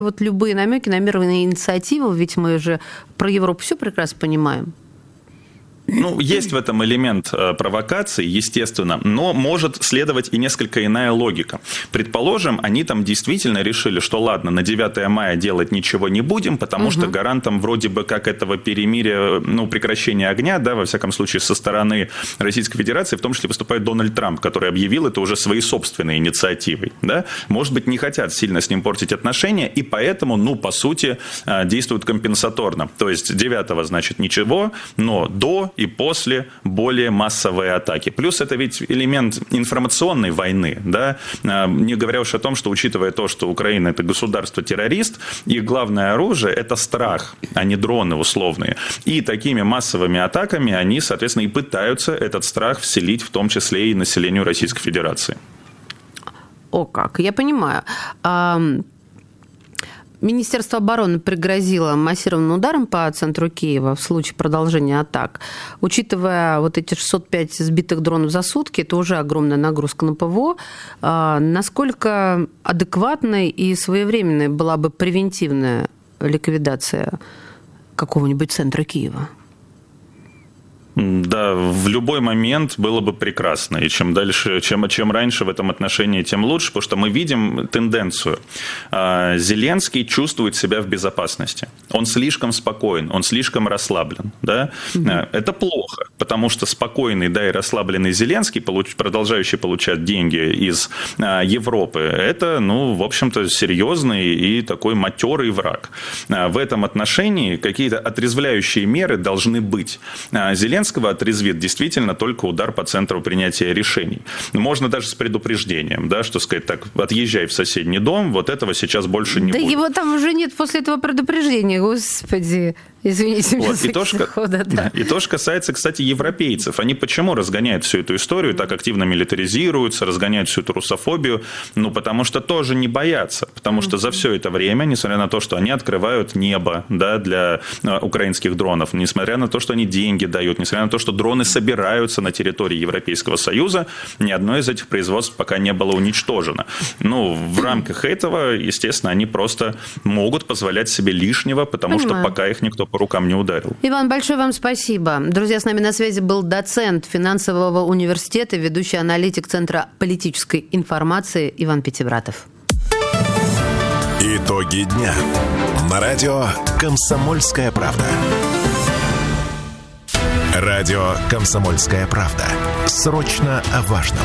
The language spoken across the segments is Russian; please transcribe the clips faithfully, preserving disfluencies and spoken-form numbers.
Вот любые намеки на мирные инициативы, ведь мы же про Европу все прекрасно понимаем. Ну, есть в этом элемент э, провокации, естественно, но может следовать и несколько иная логика. Предположим, они там действительно решили, что ладно, на девятое мая делать ничего не будем, потому угу. что гарантом вроде бы как этого перемирия, ну, прекращения огня, да, во всяком случае, со стороны Российской Федерации, в том числе выступает Дональд Трамп, который объявил это уже своей собственной инициативой, да. Может быть, не хотят сильно с ним портить отношения, и поэтому, ну, по сути, действуют компенсаторно. То есть девятого, значит, ничего, но до и после более массовые атаки. Плюс это ведь элемент информационной войны, да, не говоря уж о том, что, учитывая то, что Украина – это государство-террорист, их главное оружие – это страх, а не дроны условные. И такими массовыми атаками они, соответственно, и пытаются этот страх вселить, в том числе и населению Российской Федерации. О как, я понимаю. Министерство обороны пригрозило массированным ударом по центру Киева в случае продолжения атак. Учитывая вот эти шестьсот пять сбитых дронов за сутки, это уже огромная нагрузка на ПВО. Насколько адекватной и своевременной была бы превентивная ликвидация какого-нибудь центра Киева? Да, в любой момент было бы прекрасно. И чем дальше, чем, чем раньше в этом отношении, тем лучше, потому что мы видим тенденцию. Зеленский чувствует себя в безопасности. Он слишком спокоен, он слишком расслаблен. Да? Mm-hmm. Это плохо, потому что спокойный, да, и расслабленный Зеленский, продолжающий получать деньги из Европы, это, ну, в общем-то, серьезный и такой матерый враг. В этом отношении какие-то отрезвляющие меры должны быть. Зеленский отрезвит действительно только удар по центру принятия решений. Можно даже с предупреждением, да, что сказать так, отъезжай в соседний дом, вот этого сейчас больше не да будет. Да его там уже нет после этого предупреждения, господи. Извините, вот. И, то, что, хода, да. и то, что касается, кстати, европейцев. Они почему разгоняют всю эту историю, так активно милитаризируются, разгоняют всю эту русофобию? Ну, потому что тоже не боятся. Потому что за все это время, несмотря на то, что они открывают небо, да, для украинских дронов, несмотря на то, что они деньги дают, несмотря на то, что дроны собираются на территории Европейского Союза, ни одно из этих производств пока не было уничтожено. Ну, в рамках этого, естественно, они просто могут позволять себе лишнего, потому Понимаю. Что пока их никто по рукам не ударил. Иван, большое вам спасибо. Друзья, с нами на связи был доцент финансового университета, ведущий аналитик Центра политической информации Иван Пятибратов. Итоги дня. На радио «Комсомольская правда». Радио «Комсомольская правда». Срочно о важном.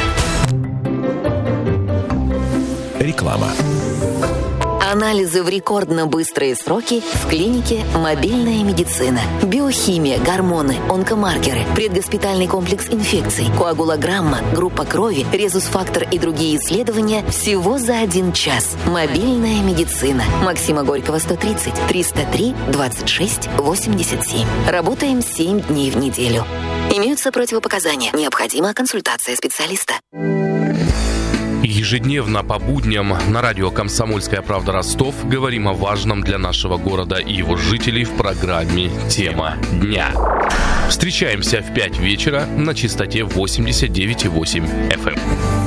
Реклама. Анализы в рекордно быстрые сроки в клинике «Мобильная медицина». Биохимия, гормоны, онкомаркеры, предгоспитальный комплекс инфекций, коагулограмма, группа крови, резус-фактор и другие исследования всего за один час. «Мобильная медицина». Максима Горького, сто тридцать, триста три, двадцать шесть, восемьдесят семь. Работаем семь дней в неделю. Имеются противопоказания. Необходима консультация специалиста. Ежедневно по будням на радио «Комсомольская правда» Ростов говорим о важном для нашего города и его жителей в программе «Тема дня». Встречаемся в пять вечера на частоте восемьдесят девять и восемь эф эм.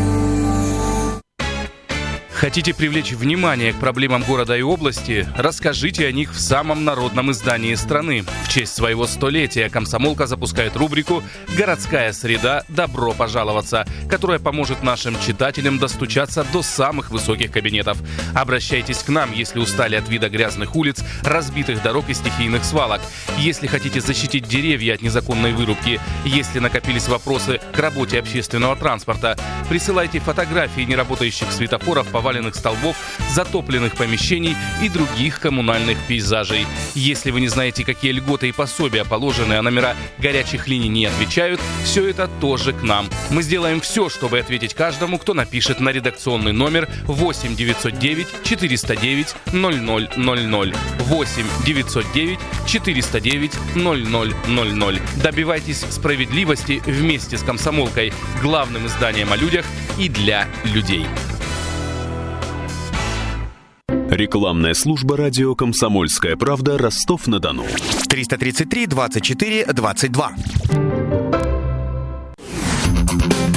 Хотите привлечь внимание к проблемам города и области? Расскажите о них в самом народном издании страны. В честь своего столетия «Комсомолка» запускает рубрику «Городская среда. Добро пожаловаться», которая поможет нашим читателям достучаться до самых высоких кабинетов. Обращайтесь к нам, если устали от вида грязных улиц, разбитых дорог и стихийных свалок. Если хотите защитить деревья от незаконной вырубки, если накопились вопросы к работе общественного транспорта, присылайте фотографии неработающих светофоров, поваленных столбов, затопленных помещений и других коммунальных пейзажей. Если вы не знаете, какие льготы и пособия положены, а номера горячих линий не отвечают, все это тоже к нам. Мы сделаем все, чтобы ответить каждому, кто напишет на редакционный номер восемь девятьсот девять четыреста девять ноль ноль ноль ноль. восемь девятьсот девять четыреста девять ноль ноль ноль ноль. Добивайтесь справедливости вместе с «Комсомолкой», главным изданием о людях и для людей. Рекламная служба радио «Комсомольская правда», Ростов-на-Дону. триста тридцать три двадцать четыре двадцать два.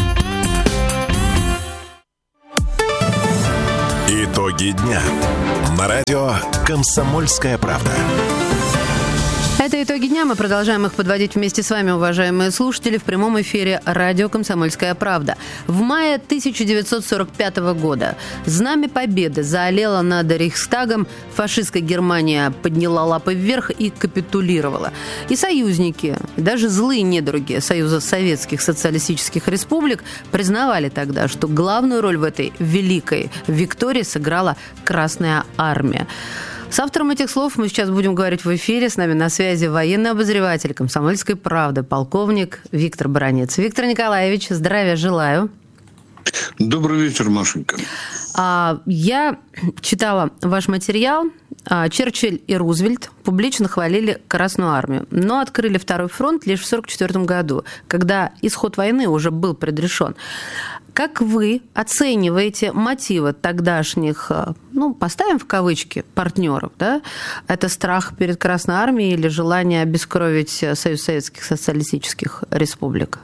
Итоги дня. На радио «Комсомольская правда». Это итоги дня. Мы продолжаем их подводить вместе с вами, уважаемые слушатели, в прямом эфире радио «Комсомольская правда». В мае тысяча девятьсот сорок пятого года знамя Победы заолело над Рейхстагом, фашистская Германия подняла лапы вверх и капитулировала. И союзники, даже злые недруги Союза Советских Социалистических Республик признавали тогда, что главную роль в этой великой виктории сыграла Красная Армия. С автором этих слов мы сейчас будем говорить в эфире. С нами на связи военный обозреватель «Комсомольской правды», полковник Виктор Баранец. Виктор Николаевич, здравия желаю. Добрый вечер, Машенька. Я читала ваш материал. Черчилль и Рузвельт публично хвалили Красную Армию, но открыли Второй фронт лишь в сорок четвёртом году, когда исход войны уже был предрешен. Как вы оцениваете мотивы тогдашних, ну, поставим в кавычки, партнеров, да? Это страх перед Красной Армией или желание обескровить Союз Советских Социалистических Республик?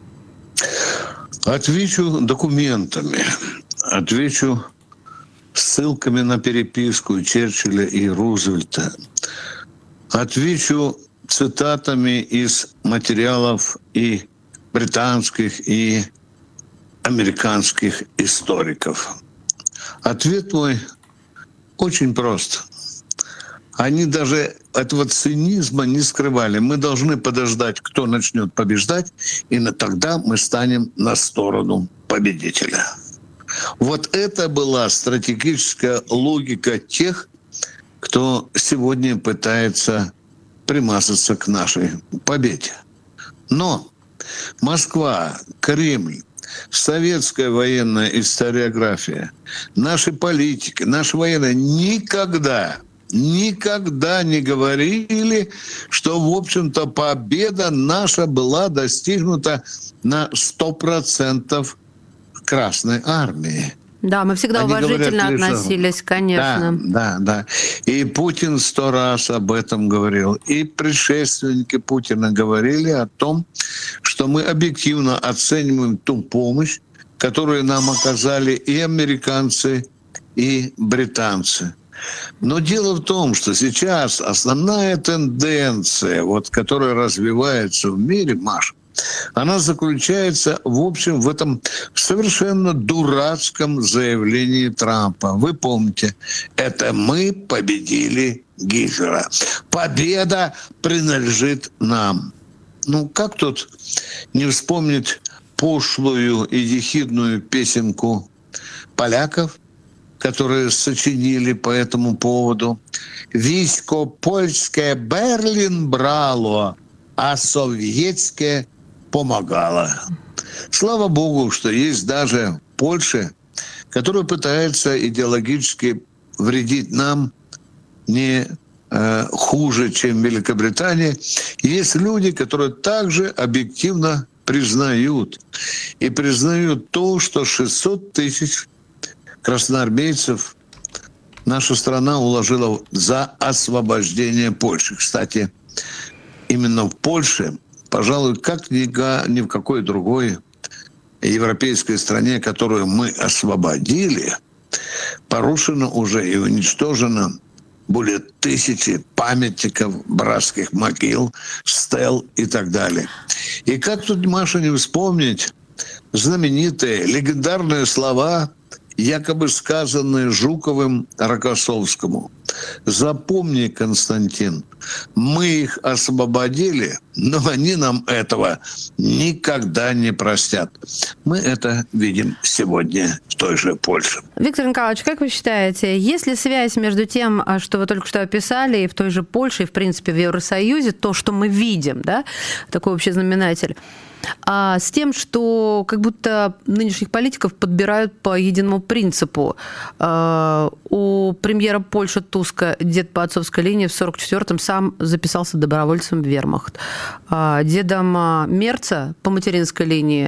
Отвечу документами, отвечу ссылками на переписку Черчилля и Рузвельта, отвечу цитатами из материалов и британских, и американских историков. Ответ мой очень прост. Они даже этого цинизма не скрывали. Мы должны подождать, кто начнет побеждать, и тогда мы станем на сторону победителя. Вот это была стратегическая логика тех, кто сегодня пытается примазаться к нашей победе. Но Москва, Кремль, советская военная историография, наши политики, наши военные никогда, никогда не говорили, что, в общем-то, победа наша была достигнута на сто процентов Красной Армии. Да, мы всегда Они уважительно говорят, относились, конечно. Да, да, да. И Путин сто раз об этом говорил. И предшественники Путина говорили о том, что мы объективно оцениваем ту помощь, которую нам оказали и американцы, и британцы. Но дело в том, что сейчас основная тенденция, вот, которая развивается в мире, Маша, она заключается, в общем, в этом совершенно дурацком заявлении Трампа. Вы помните, это мы победили Гитлера. Победа принадлежит нам. Ну, как тут не вспомнить пошлую и ехидную песенку поляков, которые сочинили по этому поводу. «Військо польське Берлін брало, а советское помогало». Слава Богу, что есть даже Польша, которая пытается идеологически вредить нам не э, хуже, чем Великобритания. Есть люди, которые также объективно признают и признают то, что шестьсот тысяч красноармейцев наша страна уложила за освобождение Польши. Кстати, именно в Польше, пожалуй, как ни, ни в какой другой европейской стране, которую мы освободили, порушено уже и уничтожено более тысячи памятников, братских могил, стел и так далее. И как тут, Маша, не вспомнить знаменитые, легендарные слова, якобы сказанные Жуковым Рокоссовскому. «Запомни, Константин, мы их освободили, но они нам этого никогда не простят». Мы это видим сегодня в той же Польше. Виктор Николаевич, как вы считаете, есть ли связь между тем, что вы только что описали, и в той же Польше, и, в принципе, в Евросоюзе, то, что мы видим, да, такой общий знаменатель, а с тем, что как будто нынешних политиков подбирают по единому принципу? У премьера Польши Туска, дед по отцовской линии, в сорок четвёртом сам записался добровольцем в вермахт. Дедом Мерца по материнской линии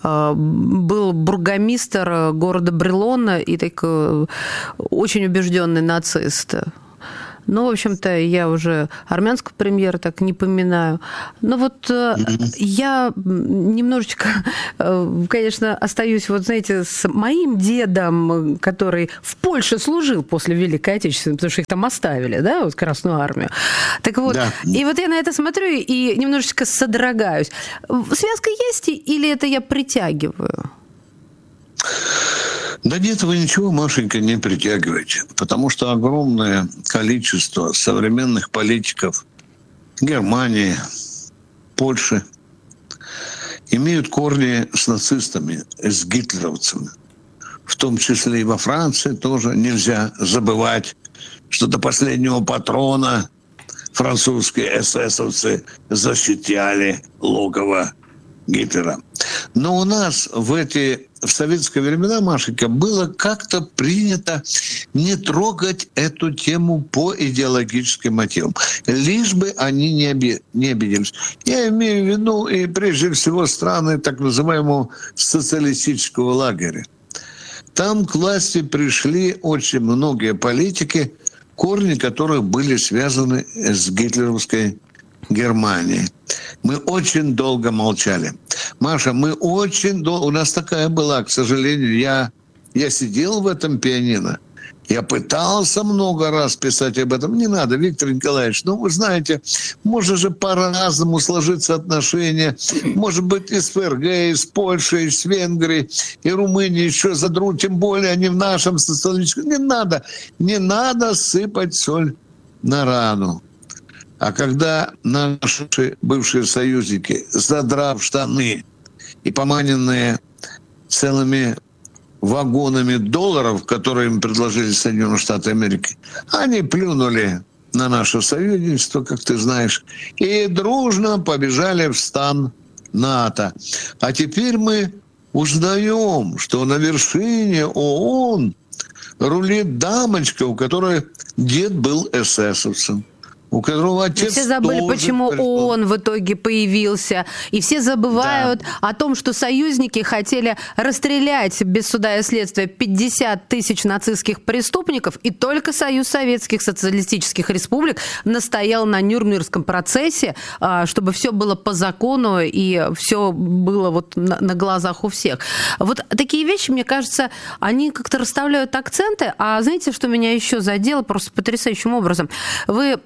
был бургомистр города Брелона и такой очень убежденный нацист. Ну, в общем-то, я уже армянского премьера так не поминаю. Но вот mm-hmm. я немножечко, конечно, остаюсь, вот знаете, с моим дедом, который в Польше служил после Великой Отечественной, потому что их там оставили, да, вот Красную Армию. Так вот, да. И вот я на это смотрю и немножечко содрогаюсь. Связка есть или это я притягиваю? Да нет, вы ничего, Машенька, не притягиваете, потому что огромное количество современных политиков Германии, Польши имеют корни с нацистами, с гитлеровцами. В том числе и во Франции тоже нельзя забывать, что до последнего патрона французские эсэсовцы защищали логово Гитлера. Но у нас в эти в советские времена, Машенька, было как-то принято не трогать эту тему по идеологическим мотивам, лишь бы они не, оби- не обиделись. Я имею в виду и прежде всего страны так называемого социалистического лагеря. Там к власти пришли очень многие политики, корни которых были связаны с гитлеровской Германией. Мы очень долго молчали. Маша, мы очень долго... У нас такая была, к сожалению, я, я сидел в этом пианино. Я пытался много раз писать об этом. Не надо, Виктор Николаевич. Ну, вы знаете, может же по-разному сложиться отношения. Может быть, и с ФРГ, и с Польшей, и с Венгрией, и Румынией еще задрут. Тем более они в нашем социалистическом... Не надо, не надо сыпать соль на рану. А когда наши бывшие союзники, задрав штаны и поманенные целыми вагонами долларов, которые им предложили Соединенные Штаты Америки, они плюнули на наше союзничество, как ты знаешь, и дружно побежали в стан НАТО. А теперь мы узнаем, что на вершине ООН рулит дамочка, у которой дед был эсэсовцем. У которого отец все забыли, тоже почему пришел. ООН в итоге появился. И все забывают да. о том, что союзники хотели расстрелять без суда и следствия пятьдесят тысяч нацистских преступников, и только Союз Советских Социалистических Республик настоял на Нюрнбергском процессе, чтобы все было по закону и все было вот на глазах у всех. Вот такие вещи, мне кажется, они как-то расставляют акценты. А знаете, что меня еще задело просто потрясающим образом? Вы...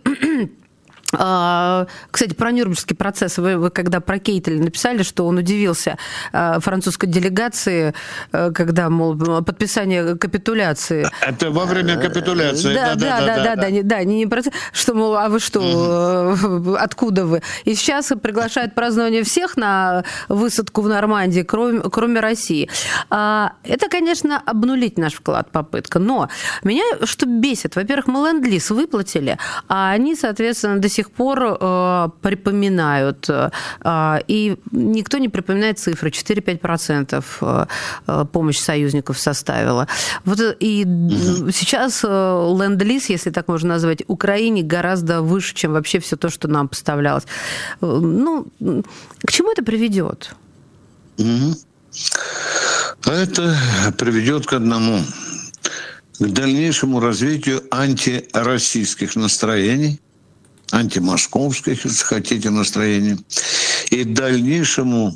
Кстати, про Нюрнбергский процесс. Вы, вы когда про Кейтеля написали, что он удивился французской делегации, когда, мол, подписание капитуляции. Это во время капитуляции. Да, да, да, да, да, да, да, да, не процесс, что, мол, а вы что, угу. откуда вы? И сейчас приглашают празднование всех на высадку в Нормандии, кроме, кроме России. Это, конечно, обнулить наш вклад, попытка. Но меня что бесит? Во-первых, мы ленд-лиз выплатили, а они, соответственно, до сих пор э, припоминают, э, и никто не припоминает цифры. четыре-пять процентов э, помощь союзников составила. Вот, и угу. сейчас э, ленд-лиз, если так можно назвать, Украине гораздо выше, чем вообще все то, что нам поставлялось. Ну, к чему это приведет? Угу. Это приведет к одному. К дальнейшему развитию антироссийских настроений, антимосковских, если хотите, настроений, и дальнейшему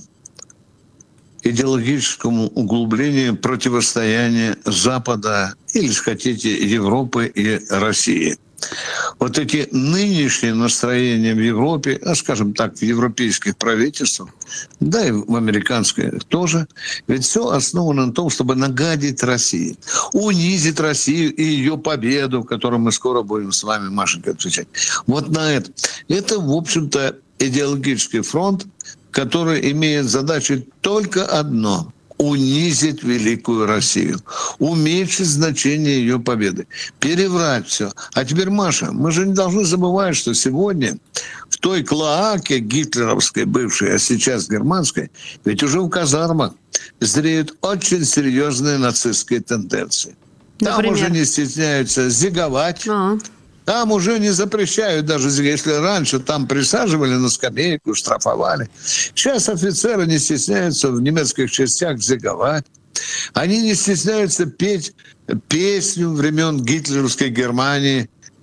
идеологическому углублению противостояния Запада или, если хотите, Европы и России. Вот эти нынешние настроения в Европе, а скажем так, в европейских правительствах, да и в американских тоже, ведь все основано на том, чтобы нагадить России, унизить Россию и ее победу, которую мы скоро будем с вами, Машенька, отвечать. Вот на это. Это, в общем-то, идеологический фронт, который имеет задачу только одно — унизить великую Россию, уменьшить значение ее победы, переврать все. А теперь, Маша, мы же не должны забывать, что сегодня в той клоаке гитлеровской бывшей, а сейчас германской, ведь уже в казармах зреют очень серьезные нацистские тенденции. Там Например? уже не стесняются зиговать. А-а. Там уже не запрещают, даже если раньше там присаживали на скамейку, штрафовали. Сейчас офицеры не стесняются в немецких частях зиговать. Они не стесняются петь песню времен гитлеровской Германии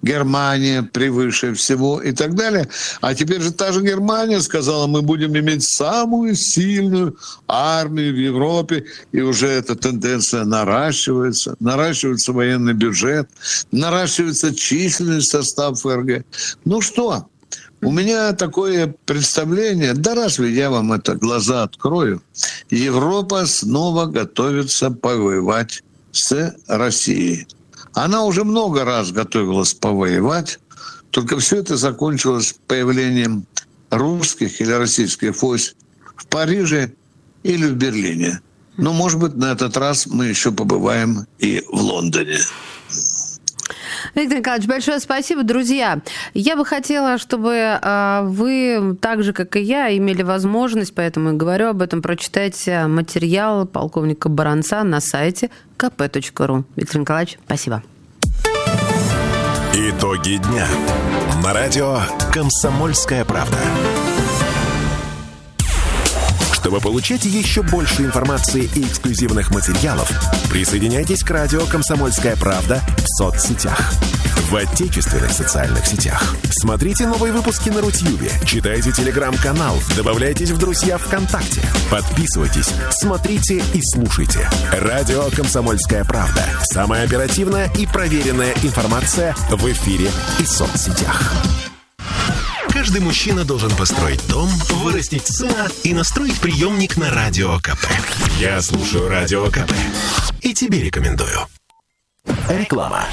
Германия превыше всего и так далее. А теперь же та же Германия сказала, мы будем иметь самую сильную армию в Европе, и уже эта тенденция наращивается. Наращивается военный бюджет, наращивается численный состав ФРГ. Ну что, у меня такое представление, да разве я вам это глаза открою, Европа снова готовится повоевать с Россией. Она уже много раз готовилась повоевать, только все это закончилось появлением русских или российских войск в Париже или в Берлине. Но, может быть, на этот раз мы еще побываем и в Лондоне. Виктор Николаевич, большое спасибо. Друзья, я бы хотела, чтобы вы, так же, как и я, имели возможность, поэтому и говорю об этом, прочитать материал полковника Баранца на сайте ка пэ точка ру. Виктор Николаевич, спасибо. Итоги дня. На радио «Комсомольская правда». Чтобы получать еще больше информации и эксклюзивных материалов, присоединяйтесь к радио «Комсомольская правда» в соцсетях. В отечественных социальных сетях. Смотрите новые выпуски на Рутьюбе, читайте телеграм-канал, добавляйтесь в друзья ВКонтакте, подписывайтесь, смотрите и слушайте. Радио «Комсомольская правда». Самая оперативная и проверенная информация в эфире и соцсетях. Каждый мужчина должен построить дом, вырастить сына и настроить приемник на Радио КП. Я слушаю Радио КП и тебе рекомендую. Реклама.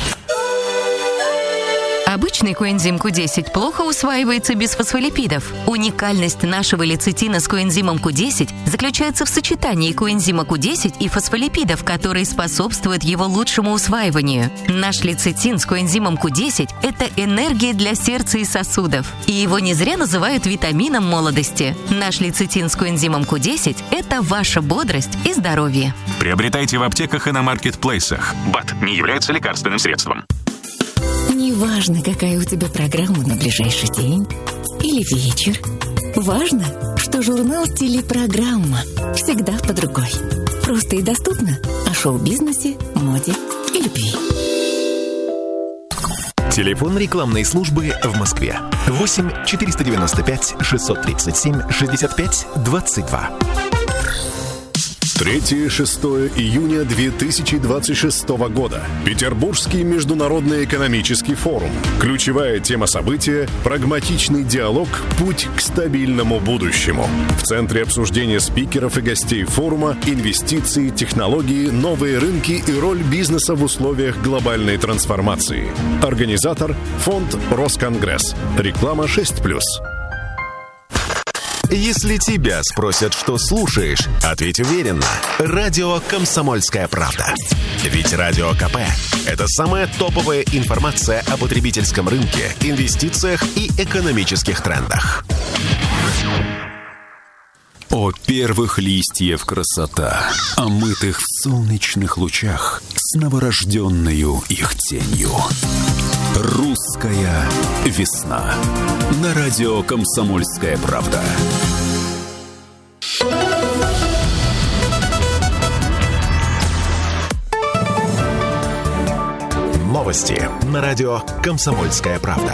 Обычный коэнзим ку десять плохо усваивается без фосфолипидов. Уникальность нашего лецитина с коэнзимом ку десять заключается в сочетании коэнзима ку десять и фосфолипидов, которые способствуют его лучшему усваиванию. Наш лецитин с коэнзимом ку десять – это энергия для сердца и сосудов. И его не зря называют витамином молодости. Наш лецитин с коэнзимом ку десять – это ваша бодрость и здоровье. Приобретайте в аптеках и на маркетплейсах. БАД не является лекарственным средством. Неважно, какая у тебя программа на ближайший день или вечер. Важно, что журнал «Телепрограмма» всегда под рукой. Просто и доступно о шоу-бизнесе, моде и любви. Телефон рекламной службы в Москве. восемь четыреста девяносто пять шестьсот тридцать семь шестьдесят пять двадцать два. третьего-шестого июня две тысячи двадцать шестого года. Петербургский международный экономический форум. Ключевая тема события – прагматичный диалог «Путь к стабильному будущему». В центре обсуждения спикеров и гостей форума инвестиции, технологии, новые рынки и роль бизнеса в условиях глобальной трансформации. Организатор – фонд «Росконгресс». Реклама шесть плюс. Если тебя спросят, что слушаешь, ответь уверенно. Радио «Комсомольская правда». Ведь Радио КП – это самая топовая информация о потребительском рынке, инвестициях и экономических трендах. О первых листьев красота, омытых в солнечных лучах с новорожденною их тенью. Русская весна. На радио «Комсомольская правда». Новости на радио «Комсомольская правда».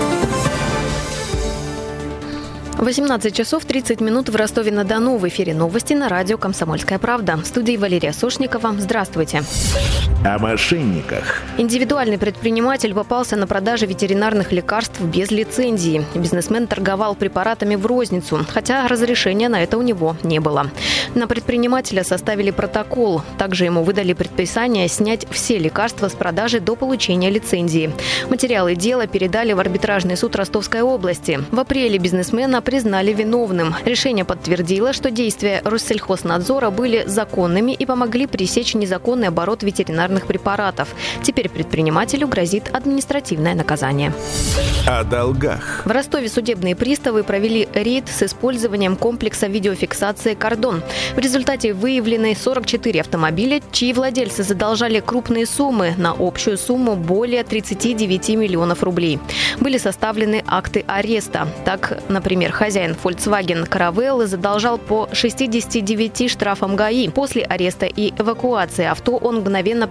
восемнадцать часов тридцать минут в Ростове-на-Дону. В эфире новости на радио «Комсомольская правда». В студии Валерия Сошникова. Здравствуйте. О мошенниках. Индивидуальный предприниматель попался на продаже ветеринарных лекарств без лицензии. Бизнесмен торговал препаратами в розницу, хотя разрешения на это у него не было. На предпринимателя составили протокол. Также ему выдали предписание снять все лекарства с продажи до получения лицензии. Материалы дела передали в арбитражный суд Ростовской области. В апреле бизнесмена признали виновным. Решение подтвердило, что действия Россельхознадзора были законными и помогли пресечь незаконный оборот ветеринарных препаратов. Теперь предпринимателю грозит административное наказание. О долгах. В Ростове судебные приставы провели рейд с использованием комплекса видеофиксации «Кордон». В результате выявлены сорок четыре автомобиля, чьи владельцы задолжали крупные суммы на общую сумму более тридцать девять миллионов рублей. Были составлены акты ареста. Так, например, хозяин Volkswagen Caravelle задолжал по шестидесяти девяти штрафам ГАИ. После ареста и эвакуации авто он мгновенно погасил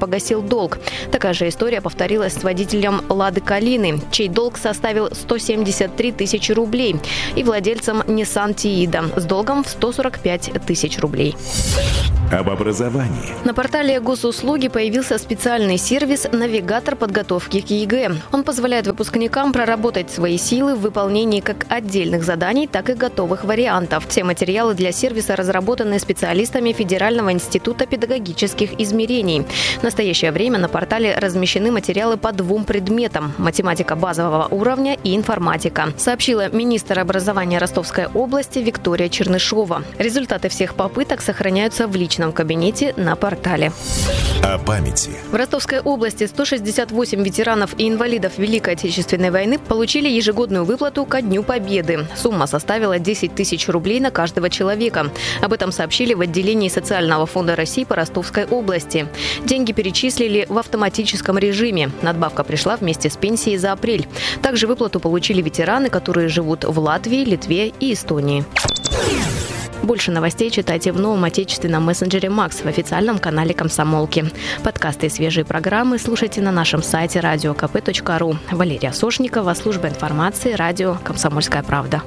погасил долг. Такая же история повторилась с водителем «Лады Калины», чей долг составил сто семьдесят три тысячи рублей, и владельцем Nissan Tiida с долгом в сто сорок пять тысяч рублей. Об образовании. На портале госуслуги появился специальный сервис «Навигатор подготовки к ЕГЭ». Он позволяет выпускникам проработать свои силы в выполнении как отдельных заданий, так и готовых вариантов. Все материалы для сервиса разработаны специалистами Федерального института педагогических измерений. В настоящее время на портале размещены материалы по двум предметам – математика базового уровня и информатика, сообщила министр образования Ростовской области Виктория Чернышова. Результаты всех попыток сохраняются в личном кабинете на портале. О памяти. В Ростовской области сто шестьдесят восемь ветеранов и инвалидов Великой Отечественной войны получили ежегодную выплату ко Дню Победы. Сумма составила десять тысяч рублей на каждого человека. Об этом сообщили в отделении Социального фонда России по Ростовской области. Деньги перечислили в автоматическом режиме. Надбавка пришла вместе с пенсией за апрель. Также выплату получили ветераны, которые живут в Латвии, Литве и Эстонии. Больше новостей читайте в новом отечественном мессенджере «Макс» в официальном канале «Комсомолки». Подкасты и свежие программы слушайте на нашем сайте радио ка пэ точка ру. Валерия Сошникова, служба информации, радио «Комсомольская правда».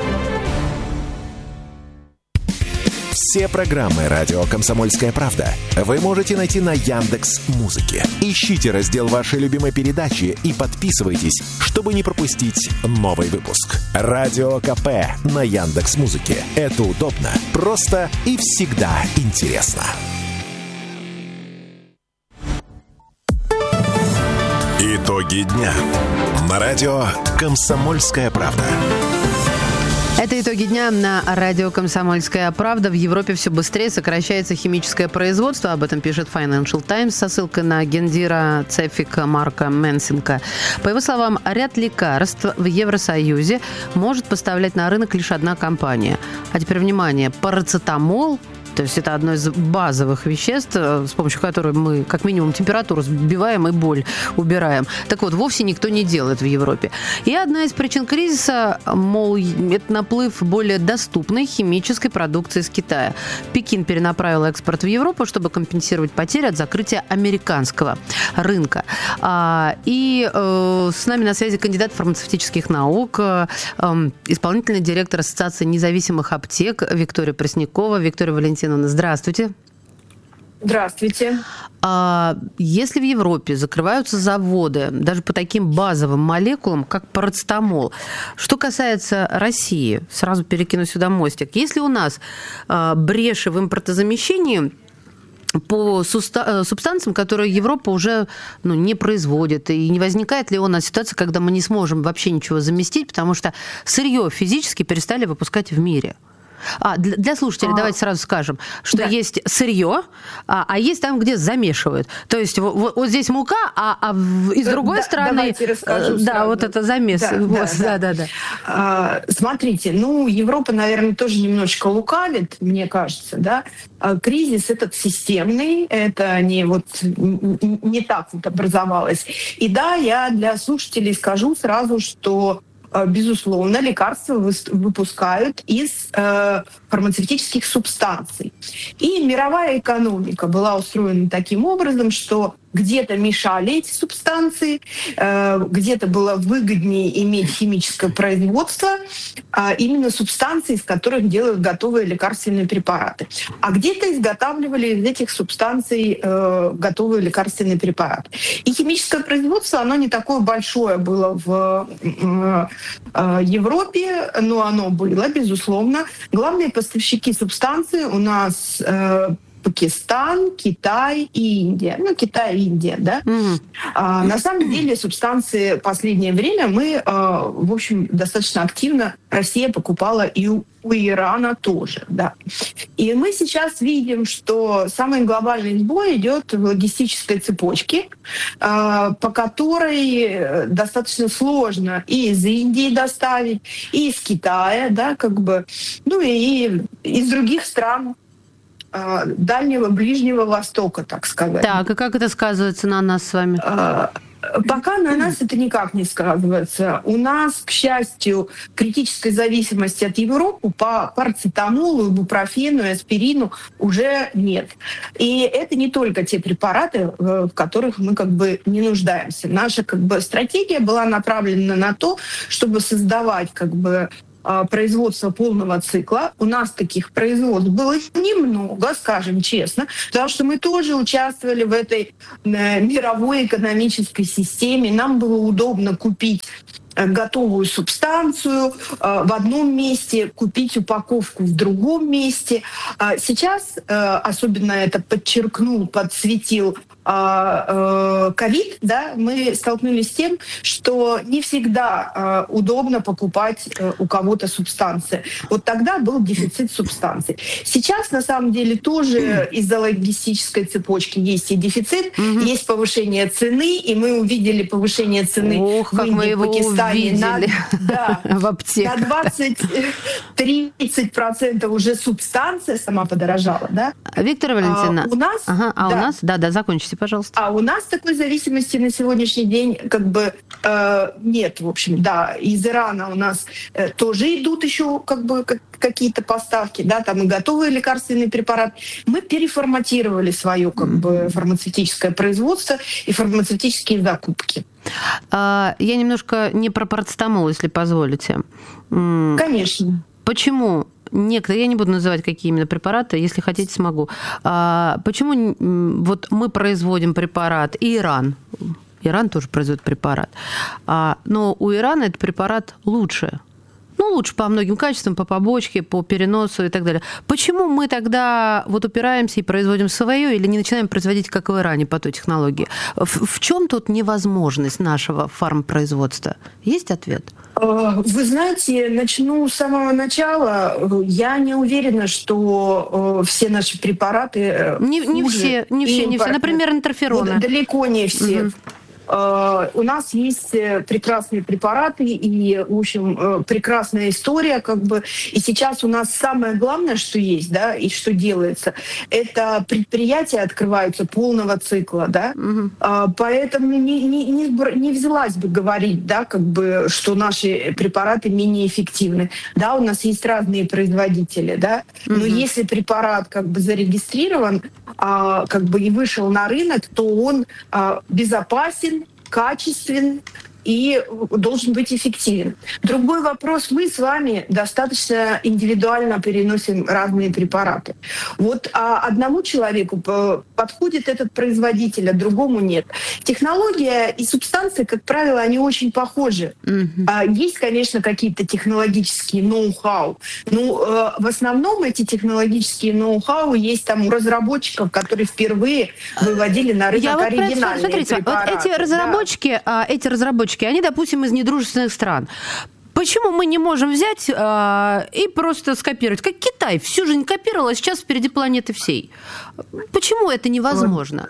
Все программы «Радио Комсомольская правда» вы можете найти на Яндекс.Музыке. Ищите раздел вашей любимой передачи и подписывайтесь, чтобы не пропустить новый выпуск. «Радио КП» на Яндекс.Музыке. Это удобно, просто и всегда интересно. Итоги дня на радио «Комсомольская правда». Это итоги дня на радио «Комсомольская правда». В Европе все быстрее сокращается химическое производство. Об этом пишет Financial Times со ссылкой на гендира Цефика Марка Менсенка. По его словам, ряд лекарств в Евросоюзе может поставлять на рынок лишь одна компания. А теперь внимание, парацетамол. То есть это одно из базовых веществ, с помощью которой мы как минимум температуру сбиваем и боль убираем. Так вот, вовсе никто не делает в Европе. И одна из причин кризиса, мол, это наплыв более доступной химической продукции из Китая. Пекин перенаправил экспорт в Европу, чтобы компенсировать потери от закрытия американского рынка. И с нами на связи кандидат фармацевтических наук, исполнительный директор Ассоциации независимых аптек Виктория Преснякова. Виктория Валентиновна, здравствуйте. Здравствуйте. А если в Европе закрываются заводы даже по таким базовым молекулам, как парацетамол, что касается России, сразу перекину сюда мостик. Если у нас а, бреши в импортозамещении по субстанциям, которые Европа уже ну, не производит, и не возникает ли у нас ситуация, когда мы не сможем вообще ничего заместить, потому что сырье физически перестали выпускать в мире? А, для, для слушателей а, давайте сразу скажем, что да. есть сырье, а, а есть там, где замешивают. То есть вот, вот здесь мука, а, а и с другой да, стороны, расскажу да, сразу. вот это замес. Да, вот, да, да, да. Да, да. А, смотрите, ну Европа, наверное, тоже немножечко лукавит, мне кажется, да. Кризис этот системный, это не вот не так вот образовалось. И да, я для слушателей скажу сразу, что безусловно, лекарства выпускают из э, фармацевтических субстанций. И мировая экономика была устроена таким образом, что где-то мешали эти субстанции, э, где-то было выгоднее иметь химическое производство, а именно субстанции, из которых делают готовые лекарственные препараты. А где-то изготавливали из этих субстанций э, готовые лекарственные препараты. И химическое производство, оно не такое большое было в э, э, Европе, но оно было, безусловно. Главные поставщики субстанций у нас э, Пакистан, Китай и Индия. Ну, Китай и Индия, да. Mm-hmm. А, на самом деле субстанции в последнее время мы, а, в общем, достаточно активно Россия покупала и у, у Ирана тоже, да. И мы сейчас видим, что самый глобальный сбой идет в логистической цепочке, а, по которой достаточно сложно и из Индии доставить, и из Китая, да, как бы, ну и из других стран Дальнего, Ближнего Востока, так сказать. Так, и как это сказывается на нас с вами? Пока на нас это никак не сказывается. У нас, к счастью, критической зависимости от Европы по парацетамолу, ибупрофену и аспирину уже нет. И это не только те препараты, в которых мы как бы не нуждаемся. Наша как бы стратегия была направлена на то, чтобы создавать как бы производства полного цикла. У нас таких производств было немного, скажем честно, потому что мы тоже участвовали в этой мировой экономической системе. Нам было удобно купить готовую субстанцию в одном месте, купить упаковку в другом месте. Сейчас, особенно это подчеркнул, подсветил ковид, да, мы столкнулись с тем, что не всегда э, удобно покупать э, у кого-то субстанции. Вот тогда был дефицит субстанций. Сейчас, на самом деле, тоже из-за логистической цепочки есть и дефицит, mm-hmm. есть повышение цены, и мы увидели повышение цены Ох, в Индии, Пакистане на, да, в аптеках. На двадцать-тридцать процентов уже субстанция сама подорожала. Да? Виктория Валентиновна, а у нас, ага, а да, у нас, да, да, закончите, пожалуйста. А у нас такой зависимости на сегодняшний день как бы э, нет, в общем, да. Из Ирана у нас э, тоже идут еще как бы как, какие-то поставки, да, там и готовый лекарственный препарат. Мы переформатировали свое как бы фармацевтическое производство и фармацевтические закупки. А, я немножко не про парацетамол, если позволите. Конечно. Почему? Некоторые, я не буду называть, какие именно препараты, если хотите, смогу. А, почему вот мы производим препарат, и Иран, Иран тоже производит препарат, а, но у Ирана этот препарат лучше. Ну, лучше по многим качествам, по побочке, по переносу и так далее. Почему мы тогда вот упираемся и производим свое или не начинаем производить, как в Иране, по той технологии? В, в чем тут невозможность нашего фармпроизводства? Есть ответ? Вы знаете, начну с самого начала. Я не уверена, что все наши препараты... Не, не все, не все, не все. Например, интерфероны. Вот, далеко не все. Угу. У нас есть прекрасные препараты и, в общем, прекрасная история, как бы. И сейчас у нас самое главное, что есть, да, и что делается, это предприятия открываются полного цикла, да. Угу. Поэтому не, не, не, не взялась бы говорить, да, как бы, что наши препараты менее эффективны. Да, у нас есть разные производители, да. Но угу. если препарат как бы зарегистрирован, как бы и вышел на рынок, то он безопасен, качествен и должен быть эффективен. Другой вопрос. Мы с вами достаточно индивидуально переносим разные препараты. Вот а одному человеку подходит этот производитель, а другому нет. Технология и субстанции, как правило, они очень похожи. Mm-hmm. Есть, конечно, какие-то технологические ноу-хау, но в основном эти технологические ноу-хау есть там у разработчиков, которые впервые выводили на рынок Я оригинальные вот смотрите, препараты. Вот эти разработчики, да. эти разработчики, они, допустим, из недружественных стран. Почему мы не можем взять э, и просто скопировать? Как Китай всю жизнь копировал, а сейчас впереди планеты всей. Почему это невозможно?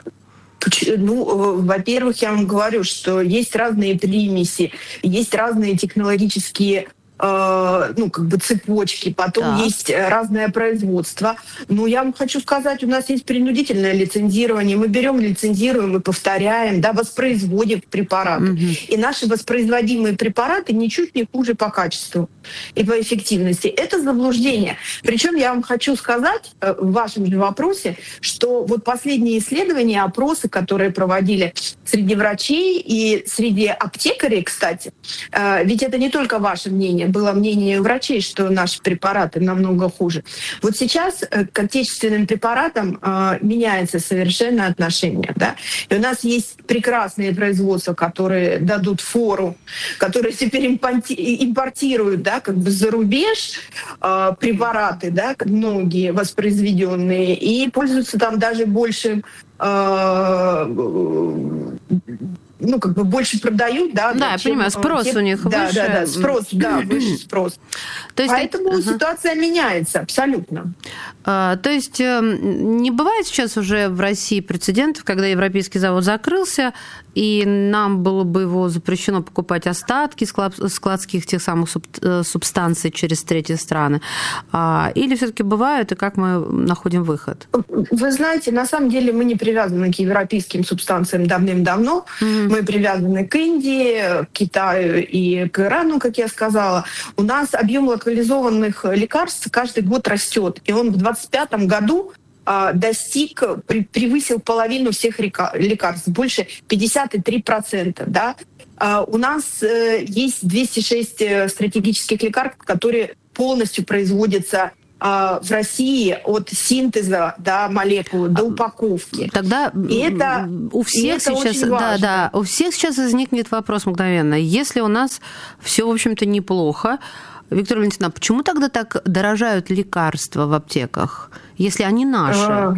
Ну, во-первых, я вам говорю, что есть разные примеси, есть разные технологические ну, как бы цепочки, потом да. есть разное производство. Но я вам хочу сказать, у нас есть принудительное лицензирование. Мы берем, лицензируем и повторяем, да, воспроизводим препараты. Угу. И наши воспроизводимые препараты ничуть не хуже по качеству и по эффективности. Это заблуждение. Причем я вам хочу сказать в вашем же вопросе, что вот последние исследования, опросы, которые проводили среди врачей и среди аптекарей, кстати, ведь это не только ваше мнение, было мнение врачей, что наши препараты намного хуже. Вот сейчас к отечественным препаратам э, меняется совершенно отношение. Да? И у нас есть прекрасные производства, которые дадут фору, которые теперь импортируют, да, как бы за рубеж э, препараты, да, многие воспроизведенные, и пользуются там даже большим э, ну, как бы больше продают, да. Да, я понимаю, спрос тем, у них да, выше. Да, да, спрос, да, выше спрос. То есть Поэтому это... ситуация uh-huh. меняется абсолютно. А, то есть не бывает сейчас уже в России прецедентов, когда европейский завод закрылся, и нам было бы его запрещено покупать остатки склад, складских тех самых суб, субстанций через третьи страны. А, или все-таки бывают, и как мы находим выход? Вы знаете, на самом деле мы не привязаны к европейским субстанциям давным-давно. Mm-hmm. Мы привязаны к Индии, к Китаю и к Ирану, как я сказала. У нас объем локализованных лекарств каждый год растет. И он в двадцать пятом году достиг, превысил половину всех лекарств, больше пятьдесят три процента. Да? У нас есть двести шесть стратегических лекарств, которые полностью производятся в России от синтеза, да, молекул до упаковки. Тогда и это, у всех и это сейчас, очень важно. Да, да, у всех сейчас возникнет вопрос мгновенно. Если у нас все, в общем-то, неплохо, Виктория Валентиновна, почему тогда так дорожают лекарства в аптеках, если они наши? А,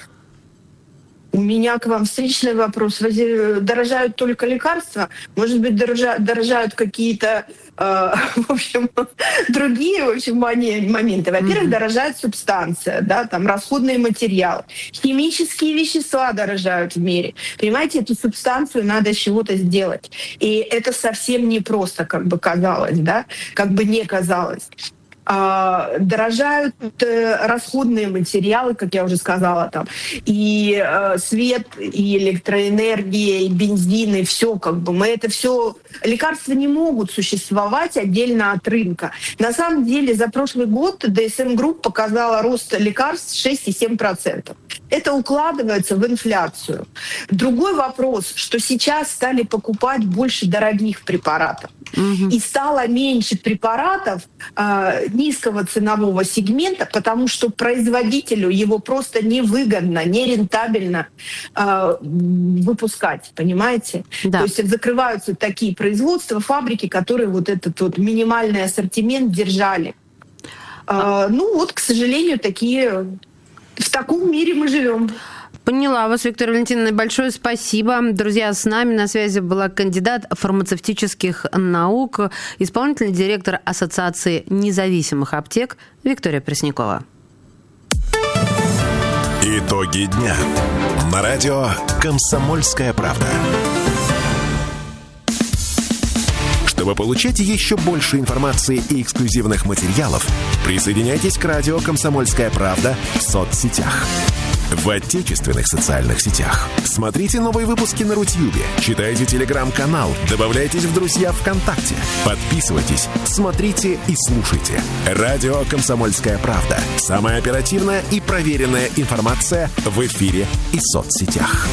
у меня к вам встречный вопрос. Дорожают только лекарства? Может быть, дорожают, дорожают какие-то э, в общем, другие в общем, моменты? Во-первых, mm-hmm. дорожает субстанция, да, там, расходные материалы. Химические вещества дорожают в мире. Понимаете, эту субстанцию надо с чего-то сделать. И это совсем непросто, как бы казалось, да, как бы не казалось. Uh, дорожают uh, расходные материалы, как я уже сказала, там, и uh, свет, и электроэнергия, и бензин, и все, как бы мы это все. Лекарства не могут существовать отдельно от рынка. На самом деле за прошлый год ди эс эм Group показала рост лекарств шесть целых семь десятых процента. Это укладывается в инфляцию. Другой вопрос, что сейчас стали покупать больше дорогих препаратов. Угу. И стало меньше препаратов э, низкого ценового сегмента, потому что производителю его просто невыгодно, нерентабельно э, выпускать, понимаете? Да. То есть закрываются такие производства, фабрики, которые вот этот вот минимальный ассортимент держали. Э, ну вот, к сожалению, такие... В таком мире мы живем. Поняла вас, Виктория Валентиновна. Большое спасибо. Друзья, с нами на связи была кандидат фармацевтических наук, исполнительный директор Ассоциации независимых аптек Виктория Преснякова. Итоги дня. На радио «Комсомольская правда». Чтобы получать еще больше информации и эксклюзивных материалов, присоединяйтесь к радио «Комсомольская правда» в соцсетях. В отечественных социальных сетях. Смотрите новые выпуски на Рутьюбе, читайте телеграм-канал, добавляйтесь в друзья ВКонтакте, подписывайтесь, смотрите и слушайте. Радио «Комсомольская правда». Самая оперативная и проверенная информация в эфире и соцсетях.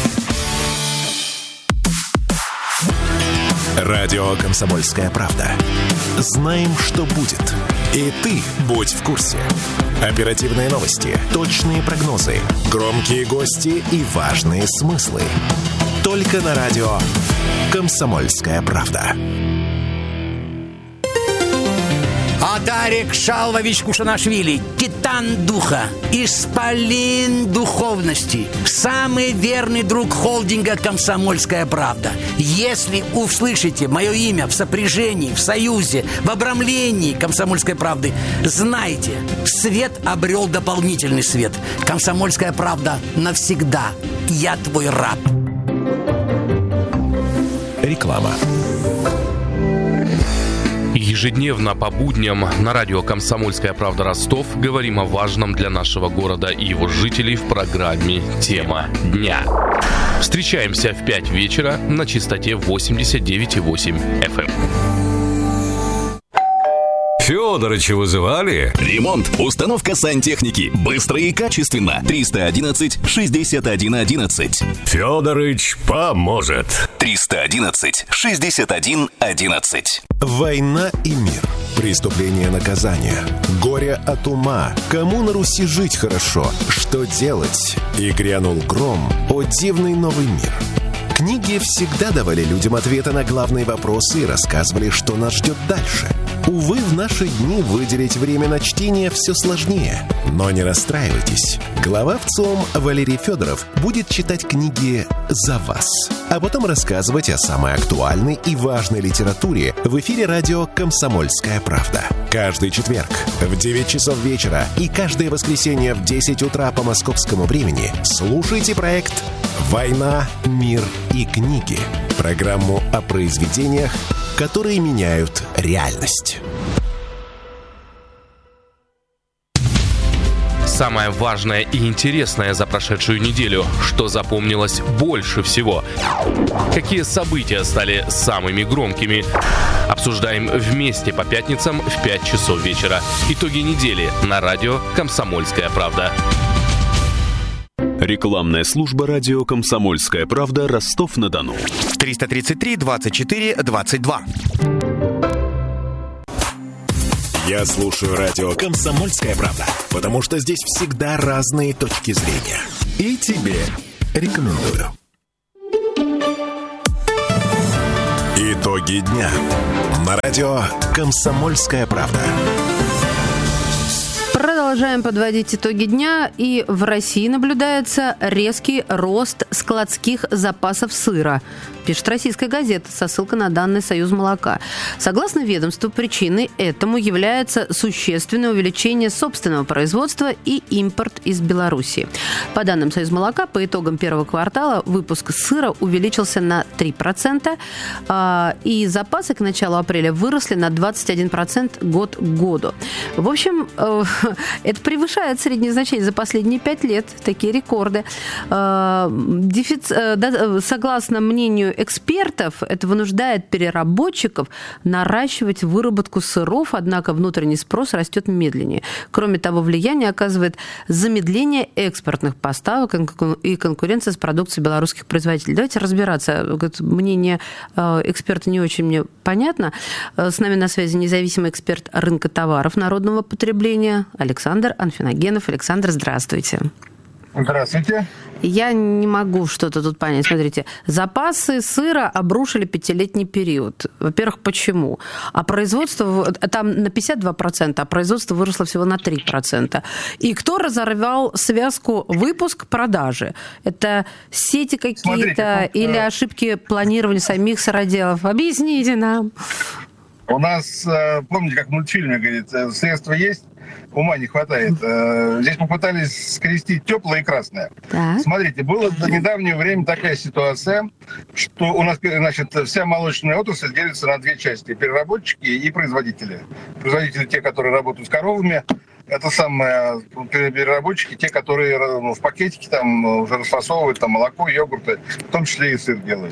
Радио «Комсомольская правда». Знаем, что будет. И ты будь в курсе. Оперативные новости, точные прогнозы, громкие гости и важные смыслы. Только на радио «Комсомольская правда». Адарик Шалвович Кушанашвили, титан духа, исполин духовности, самый верный друг холдинга «Комсомольская правда». Если услышите мое имя в сопряжении, в союзе, в обрамлении «Комсомольской правды», знайте, свет обрел дополнительный свет. «Комсомольская правда» навсегда. Я твой раб. Реклама. Ежедневно по будням на радио «Комсомольская правда» Ростов говорим о важном для нашего города и его жителей в программе «Тема дня». Встречаемся в пять вечера на частоте восемьдесят девять и восемь эф эм. Фёдорыча вызывали? Ремонт, установка сантехники. Быстро и качественно. триста одиннадцать шестьдесят один одиннадцать. Фёдорыч поможет. триста одиннадцать шестьдесят один одиннадцать. Война и мир. Преступление, наказание. Горе от ума. Кому на Руси жить хорошо? Что делать? И грянул гром. О, дивный новый мир. Книги всегда давали людям ответы на главные вопросы и рассказывали, что нас ждет дальше. Увы, в наши дни выделить время на чтение все сложнее. Но не расстраивайтесь. Глава ВЦИОМ Валерий Федоров будет читать книги за вас, а потом рассказывать о самой актуальной и важной литературе в эфире радио «Комсомольская правда». Каждый четверг в девять часов вечера и каждое воскресенье в десять утра по московскому времени слушайте проект «Война, мир и книги». Программу о произведениях, которые меняют реальность. самое важное и интересное за прошедшую неделю, что запомнилось больше всего. Какие события стали самыми громкими? Обсуждаем вместе по пятницам в пять часов вечера. Итоги недели на радио «Комсомольская правда». Рекламная служба радио «Комсомольская правда», Ростов-на-Дону. триста тридцать три двадцать четыре двадцать два. Я слушаю радио «Комсомольская правда», потому что здесь всегда разные точки зрения. И тебе рекомендую. Итоги дня на радио «Комсомольская правда». Продолжаем подводить итоги дня, и в России наблюдается резкий рост складских запасов сыра, пишет «Российская газета» со ссылкой на данные Союзмолока. Согласно ведомству, причиной этому является существенное увеличение собственного производства и импорт из Беларуси. По данным Союзмолока, по итогам первого квартала выпуск сыра увеличился на три процента, и запасы к началу апреля выросли на двадцать один процент год к году. В общем, это превышает среднее значение за последние пять лет, такие рекорды. Дефицит, согласно мнению экспертов, это вынуждает переработчиков наращивать выработку сыров, однако внутренний спрос растет медленнее. Кроме того, влияние оказывает замедление экспортных поставок и конкуренция с продукцией белорусских производителей. Давайте разбираться. Мнение эксперта не очень мне понятно. С нами на связи независимый эксперт рынка товаров народного потребления Александр Анфиногенов. Александр, здравствуйте. Здравствуйте. Я не могу что-то тут понять. Смотрите, запасы сыра обрушили пятилетний период. Во-первых, почему? А производство там на пятьдесят два процента, а производство выросло всего на три процента. И кто разорвал связку выпуск-продажи? Это сети какие-то Смотрите, или э... ошибки планирования самих сыроделов? Объясните нам. У нас, помните, как в мультфильме говорит, средства есть, ума не хватает. Здесь попытались скрестить теплое и красное. Так. Смотрите, была до недавнего времени такая ситуация, что у нас, значит, вся молочная отрасль делится на две части: переработчики и производители. Производители те, которые работают с коровами, это самые переработчики, те, которые ну, в пакетике там уже расфасовывают там, молоко, йогурты, в том числе и сыр делают.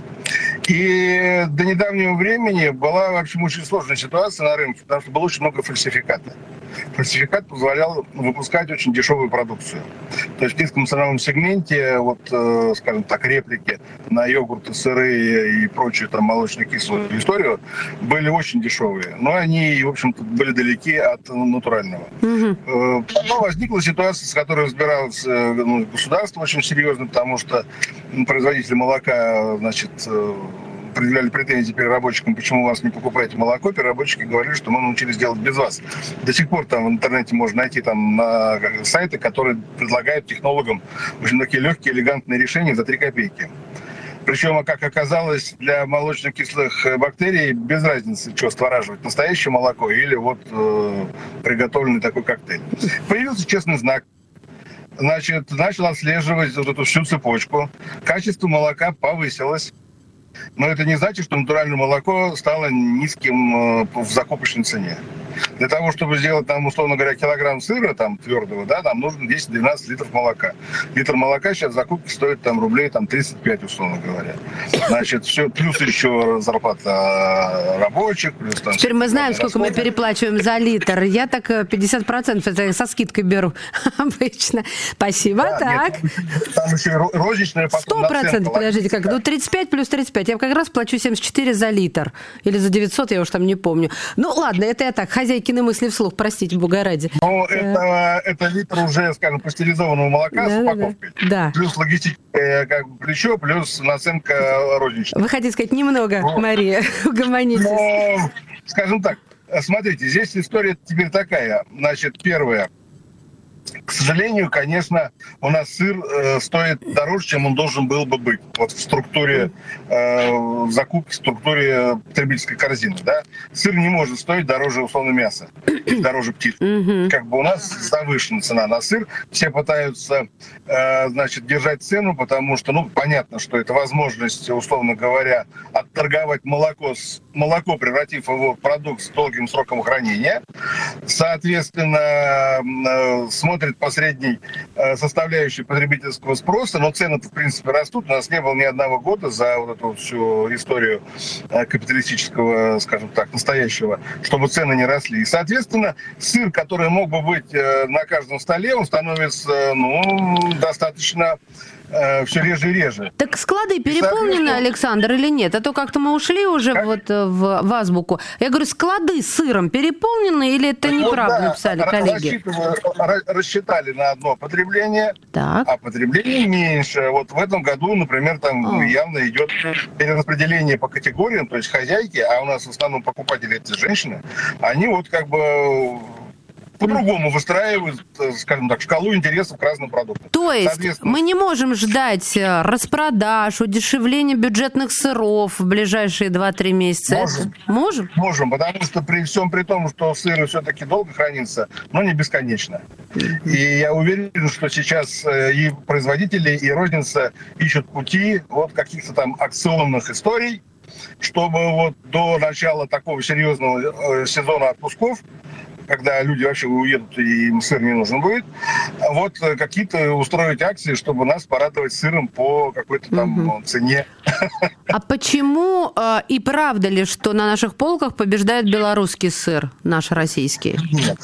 И до недавнего времени была, в общем, очень сложная ситуация на рынке, потому что было очень много фальсификата. Фальсификат позволял выпускать очень дешевую продукцию. То есть в низком ценовом сегменте, вот, э, скажем так, реплики на йогурты, сыры и прочую там молочно-кислую историю были очень дешевые. Но они, в общем-то, были далеки от натурального. Mm-hmm. Потом возникла ситуация, с которой разбиралось ну, государство очень серьезно, потому что производители молока, значит, предъявляли претензии переработчикам, почему у вас не покупаете молоко. Переработчики говорили, что мы научились делать без вас. До сих пор там в интернете можно найти там на сайты, которые предлагают технологам очень такие легкие, элегантные решения за три копейки. Причем, как оказалось, для молочно-кислых бактерий без разницы, что створаживать, настоящее молоко или вот э, приготовленный такой коктейль. Появился честный знак. Значит, начал отслеживать вот эту всю цепочку. Качество молока повысилось. Но это не значит, что натуральное молоко стало низким э, в закупочной цене. Для того, чтобы сделать, там, условно говоря, килограмм сыра там, твердого, да, нам нужно десять-двенадцать литров молока. Литр молока сейчас в закупке стоит там, рублей там, тридцать пять, условно говоря. Значит, все, плюс еще зарплата рабочих. Плюс, там, Теперь мы знаем, сколько расходы. Мы переплачиваем за литр. Я так пятьдесят процентов со скидкой беру обычно. Спасибо, да, так. Нет, там еще розничная сто процентов, подождите, как? Ну, тридцать пять плюс тридцать пять. Я как раз плачу семьдесят четыре за литр. Или за девятьсот, я уж там не помню. Ну, ладно, это я так, хозяйкины мысли вслух, простите, бога ради. Ну, это, это литр уже, скажем, пастеризованного молока, да, с упаковкой. Да. Плюс логистическое как бы, плечо, плюс наценка розничная. Вы хотите сказать немного, ну, Мария, угомонитесь. Ну, скажем так, смотрите, здесь история теперь такая. Значит, первое. К сожалению, конечно, у нас сыр э, стоит дороже, чем он должен был бы быть. Вот в структуре э, закупки, в структуре потребительской корзины. Да? Сыр не может стоить дороже, условно, мяса, дороже птицы. Mm-hmm. Как бы у нас завышена цена на сыр. Все пытаются, э, значит, держать цену, потому что, ну, понятно, что это возможность, условно говоря, отторговать молоко, молоко, превратив его в продукт с долгим сроком хранения. Соответственно, э, смотрят быть посредней составляющей потребительского спроса, но цены-то, в принципе, растут. У нас не было ни одного года за вот эту вот всю историю капиталистического, скажем так, настоящего, чтобы цены не росли. И, соответственно, сыр, который мог бы быть на каждом столе, он становится, ну, достаточно э, все реже и реже. Так склады переполнены, Александр, или нет? А то как-то мы ушли уже как? вот в, в азбуку. Я говорю, склады с сыром переполнены или это вот неправда да, написали коллеги? Рассчитали на одно потребление, так. а потребление меньше. Вот в этом году, например, там ну, явно идет перераспределение по категориям, то есть хозяйки, а у нас в основном покупатели это женщины, они вот как бы по-другому выстраивают, скажем так, шкалу интересов к разным продуктам. То есть мы не можем ждать распродаж, удешевления бюджетных сыров в ближайшие два-три месяца? Можем. Можем? Можем, потому что при всем при том, что сыр все-таки долго хранится, но не бесконечно. И я уверен, что сейчас и производители, и розница ищут пути вот каких-то там акционных историй, чтобы вот до начала такого серьезного сезона отпусков, когда люди вообще уедут и им сыр не нужен будет, вот какие-то устроить акции, чтобы нас порадовать сыром по какой-то там угу. цене. А почему и правда ли, что на наших полках побеждает белорусский сыр, наш российский? Нет.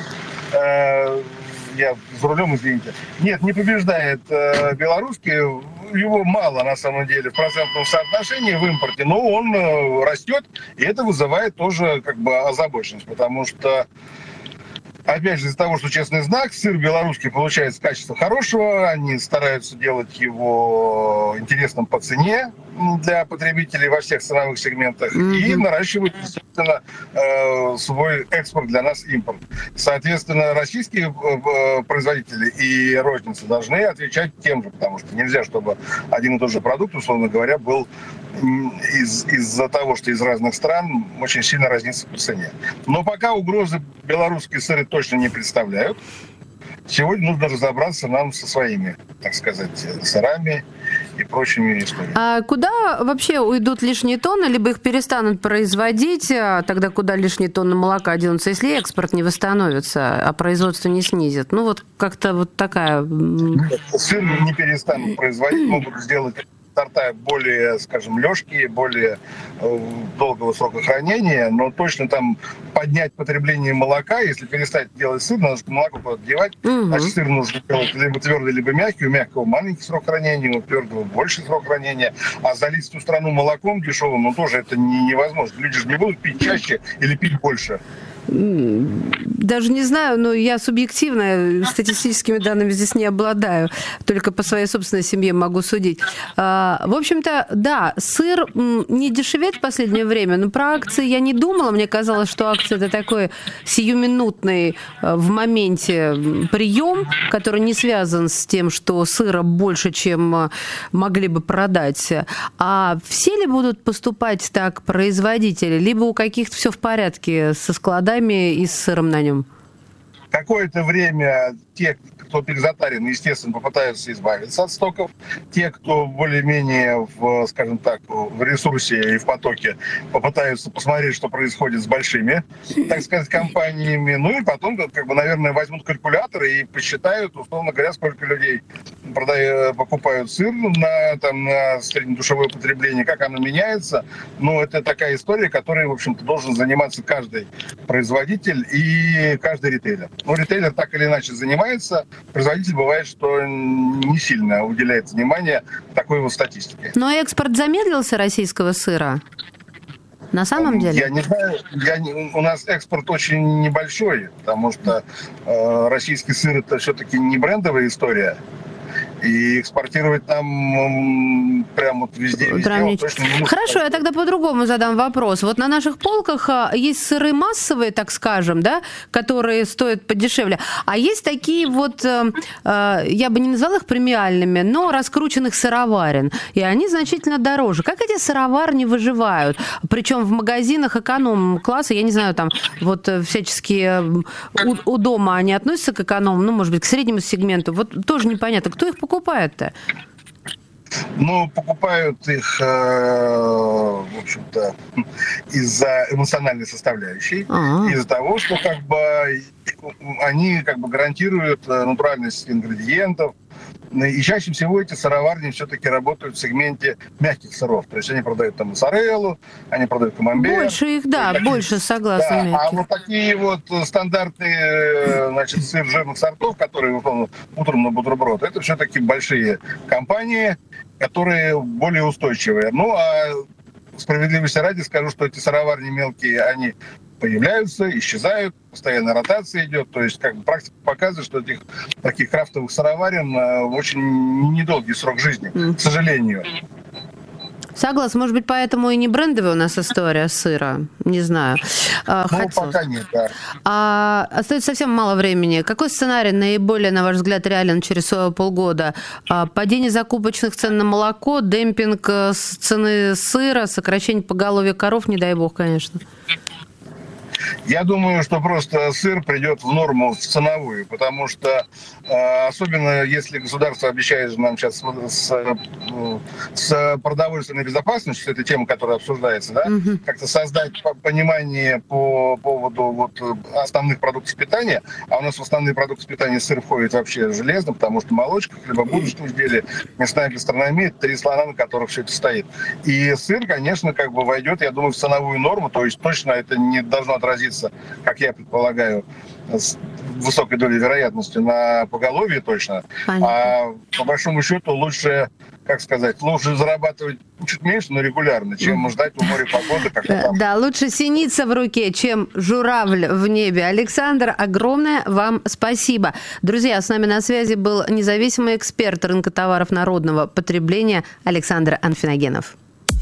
Я за рулем, извините. Нет, не побеждает белорусский. Его мало, на самом деле, в процентном соотношении в импорте, но он растет, и это вызывает тоже как бы озабоченность, потому что, опять же, из-за того, что честный знак, сыр белорусский получается качество хорошего, они стараются делать его интересным по цене для потребителей во всех ценовых сегментах mm-hmm. и наращивают, естественно, свой экспорт для нас, импорт. Соответственно, российские производители и розницы должны отвечать тем же, потому что нельзя, чтобы один и тот же продукт, условно говоря, был из, из-за того, что из разных стран очень сильно разнится по цене. Но пока угрозы белорусские сыры точно не представляют. Сегодня нужно разобраться нам со своими, так сказать, сырами и прочими историями. А куда вообще уйдут лишние тонны, либо их перестанут производить, а тогда куда лишние тонны молока денутся, если экспорт не восстановится, а производство не снизит? Ну вот как-то вот такая... Нет, сыр не перестанут производить, могут сделать сорта более, скажем, лёгкие, более э, долгого срока хранения, но точно там поднять потребление молока, если перестать делать сыр, надо молоко куда-то девать, угу. значит, сыр нужно делать либо твердый, либо мягкий, у мягкого маленький срок хранения, у твердого больший срок хранения, а залить всю страну молоком дешевым, ну тоже это не, невозможно. Люди же не будут пить чаще или пить больше. Даже не знаю, но я субъективно статистическими данными здесь не обладаю. Только по своей собственной семье могу судить. В общем-то, да, сыр не дешевеет в последнее время, но про акции я не думала. Мне казалось, что акции – это такой сиюминутный в моменте прием, который не связан с тем, что сыра больше, чем могли бы продать. А все ли будут поступать так производители? Либо у каких-то все в порядке со складами и с сыром на нем? Какое-то время те, кто перезатарен, естественно, попытаются избавиться от стоков. Те, кто более-менее, в, скажем так, в ресурсе и в потоке, попытаются посмотреть, что происходит с большими, так сказать, компаниями. Ну и потом, как бы, наверное, возьмут калькуляторы и посчитают, условно говоря, сколько людей продают, покупают сыр на, там, на среднедушевое потребление, как оно меняется. Ну, это такая история, которой, в общем-то, должен заниматься каждый производитель и каждый ритейлер. Ну, ритейлер так или иначе занимается, производитель бывает, что не сильно уделяет внимание такой вот статистике. Но экспорт замедлился российского сыра? На самом деле? Я не знаю. Я не, у нас экспорт очень небольшой, потому что э, российский сыр – это все-таки не брендовая история. И экспортировать там прямо вот везде, везде вот точно не нужно. Хорошо, я тогда по-другому задам вопрос. Вот на наших полках есть сыры массовые, так скажем, да, которые стоят подешевле. А есть такие вот, я бы не назвала их премиальными, но раскрученных сыроварен. И они значительно дороже. Как эти сыроварни выживают? Причем в магазинах эконом-класса, я не знаю, там вот всяческие у, у дома они относятся к эконом, ну, может быть, к среднему сегменту. Вот тоже непонятно, кто их покупает-то? но покупают их, э, в общем-то, из-за эмоциональной составляющей, А-а-а. из-за того, что как бы они как бы гарантируют натуральность ингредиентов. И чаще всего эти сыроварни все-таки работают в сегменте мягких сыров. То есть они продают там моцареллу, они продают камамбер. Больше их, да, такие, больше, согласна. Да, а вот такие вот стандартные, значит, сыр жирных сортов, которые выполнены утром на бутерброд, это все-таки большие компании, которые более устойчивые. Ну, а справедливости ради скажу, что эти сыроварни мелкие, они появляются, исчезают, постоянная ротация идет. То есть как бы практика показывает, что этих таких крафтовых сыроварен очень недолгий срок жизни, mm. к сожалению. Согласна. Может быть, поэтому и не брендовая у нас история сыра. Не знаю. Ну, Хотелось. пока нет, да. А, остается совсем мало времени. Какой сценарий наиболее, на ваш взгляд, реален через полгода? А, падение закупочных цен на молоко, демпинг цены сыра, сокращение поголовья коров, не дай бог, конечно. Я думаю, что просто сыр придет в норму, в ценовую, потому что э, особенно если государство обещает нам сейчас с, с продовольственной безопасностью, это тема, которая обсуждается, да, mm-hmm. как-то создать понимание по поводу вот, основных продуктов питания, а у нас в основные продукты питания сыр входит вообще железно, потому что молочка, хлебобулочные изделия, мясная гастрономия, это три слона, на которых все это стоит. И сыр, конечно, как бы войдет, я думаю, в ценовую норму, то есть точно это не должно отразиться, как я предполагаю, с высокой долей вероятности на поголовье точно. Понятно. А по большому счету лучше, как сказать, лучше зарабатывать чуть меньше, но регулярно, чем ждать у моря погоды. Как там. Да, лучше синица в руке, чем журавль в небе. Александр, огромное вам спасибо. Друзья, с нами на связи был независимый эксперт рынка товаров народного потребления Александр Анфиногенов.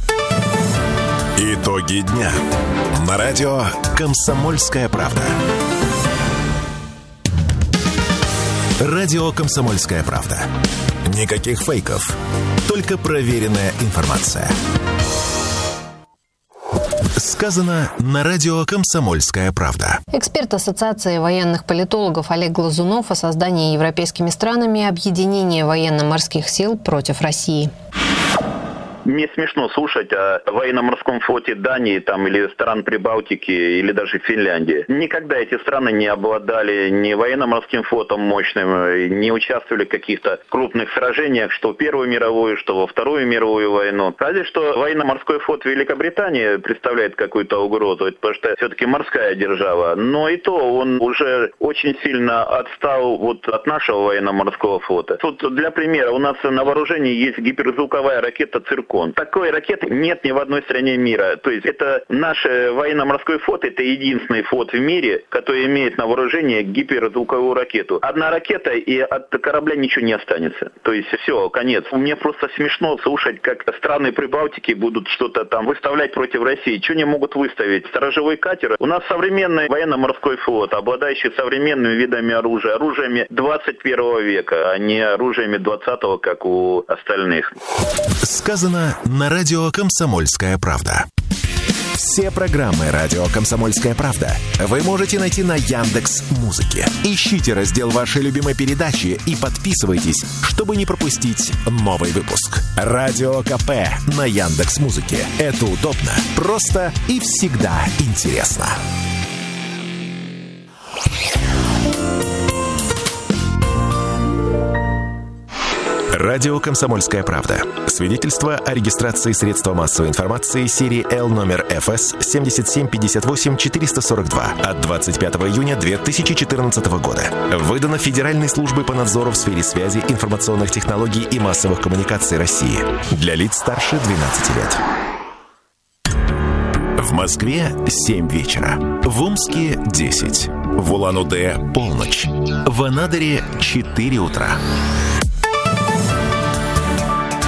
Итоги дня. На радио «Комсомольская правда». Радио «Комсомольская правда». Никаких фейков, только проверенная информация. Сказано на радио «Комсомольская правда». Эксперт Ассоциации военных политологов Олег Глазунов о создании европейскими странами объединения военно-морских сил против России. Мне смешно слушать о военно-морском флоте Дании там, или стран Прибалтики, или даже Финляндии. Никогда эти страны не обладали ни военно-морским флотом мощным, не участвовали в каких-то крупных сражениях, что в Первую мировую, что во Вторую мировую войну. Разве что военно-морской флот Великобритании представляет какую-то угрозу, потому что все-таки морская держава. Но и то он уже очень сильно отстал вот от нашего военно-морского флота. Тут для примера, у нас на вооружении есть гиперзвуковая ракета «Циркон». Такой ракеты нет ни в одной стране мира. То есть это наш военно-морской флот, это единственный флот в мире, который имеет на вооружении гиперзвуковую ракету. Одна ракета, и от корабля ничего не останется. То есть все, конец. Мне просто смешно слушать, как страны Прибалтики будут что-то там выставлять против России. Что они могут выставить? Сторожевой катер. У нас современный военно-морской флот, обладающий современными видами оружия, оружиями двадцать первого века, а не оружиями двадцатого, как у остальных. Сказано на радио «Комсомольская правда». Все программы радио «Комсомольская правда» вы можете найти на Яндекс.Музыке. Ищите раздел вашей любимой передачи и подписывайтесь, чтобы не пропустить новый выпуск. Радио КП на Яндекс.Музыке. Это удобно, просто и всегда интересно. Радио «Комсомольская правда». Свидетельство о регистрации средства массовой информации серии Л номер эф эс семь семь пять восемь четыре сорок два от двадцать пятого июня две тысячи четырнадцатого года. Выдано Федеральной службой по надзору в сфере связи, информационных технологий и массовых коммуникаций России. Для лиц старше двенадцати лет. В Москве семь вечера. В Омске десять. В Улан-Удэ полночь. В Анадыре четыре утра.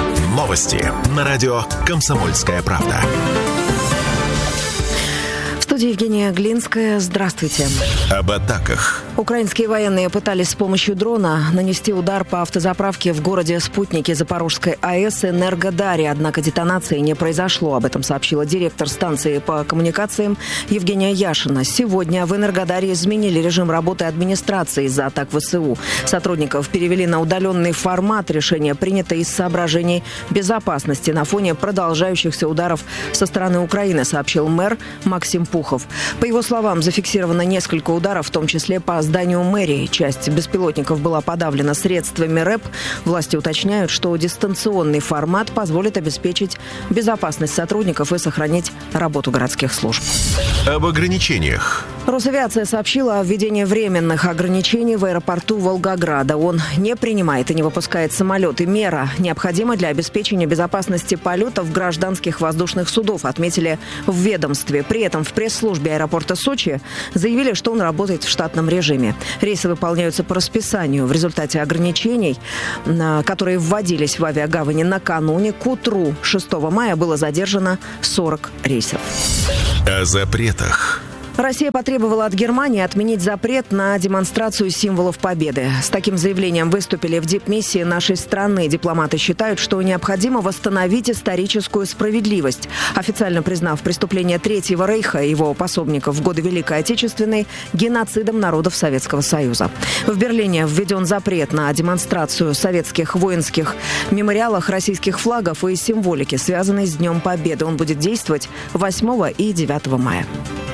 Новости на радио «Комсомольская правда». студии Евгения Глинская. Здравствуйте. Об атаках. Украинские военные пытались с помощью дрона нанести удар по автозаправке в городе Спутники Запорожской АЭС Энергодаре, однако детонации не произошло. Об этом сообщила директор станции по коммуникациям Евгения Яшина. Сегодня в Энергодаре изменили режим работы администрации из-за атак ВСУ. Сотрудников перевели на удаленный формат. Решение принято из соображений безопасности на фоне продолжающихся ударов со стороны Украины, сообщил мэр Максим Пухов. По его словам, зафиксировано несколько ударов, в том числе по зданию мэрии. Часть беспилотников была подавлена средствами РЭП. Власти уточняют, что дистанционный формат позволит обеспечить безопасность сотрудников и сохранить работу городских служб. Об ограничениях. Росавиация сообщила о введении временных ограничений в аэропорту Волгограда. Он не принимает и не выпускает самолеты. Мера необходима для обеспечения безопасности полетов гражданских воздушных судов, отметили в ведомстве. При этом в пресс-службе аэропорта Сочи заявили, что он работает в штатном режиме. Рейсы выполняются по расписанию. В результате ограничений, которые вводились в авиагавани накануне, к утру шестого мая было задержано сорок рейсов. О запретах. Россия потребовала от Германии отменить запрет на демонстрацию символов победы. С таким заявлением выступили в дипмиссии нашей страны. Дипломаты считают, что необходимо восстановить историческую справедливость, официально признав преступление Третьего Рейха и его пособников в годы Великой Отечественной геноцидом народов Советского Союза. В Берлине введен запрет на демонстрацию советских воинских мемориалах, российских флагов и символики, связанной с Днем Победы. Он будет действовать восьмого и девятого мая.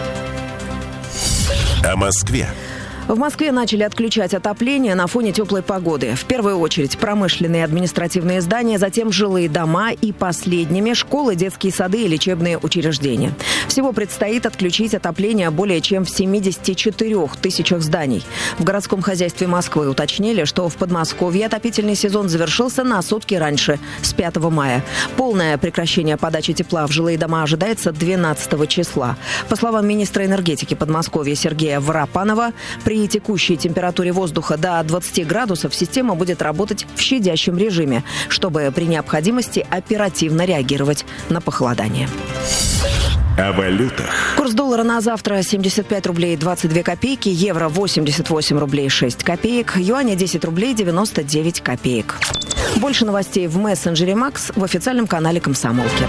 О Москве. В Москве начали отключать отопление на фоне теплой погоды. В первую очередь промышленные и административные здания, затем жилые дома и последними школы, детские сады и лечебные учреждения. Всего предстоит отключить отопление более чем в семидесяти четырёх тысячах зданий. В городском хозяйстве Москвы уточнили, что в Подмосковье отопительный сезон завершился на сутки раньше, с пятого мая. Полное прекращение подачи тепла в жилые дома ожидается двенадцатого числа. По словам министра энергетики Подмосковья Сергея Воропанова, при При текущей температуре воздуха до двадцати градусов система будет работать в щадящем режиме, чтобы при необходимости оперативно реагировать на похолодание. О валютах. Курс доллара на завтра семьдесят пять рублей двадцать две копейки, евро восемьдесят восемь рублей шесть копеек, юаня десять рублей девяносто девять копеек. Больше новостей в мессенджере Макс в официальном канале Комсомолки.